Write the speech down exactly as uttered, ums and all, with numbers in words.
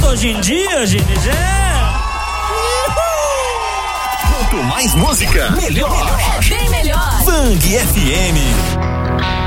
tudo hoje em dia, gente. É. Quanto mais música, melhor. É bem melhor. Bang F M.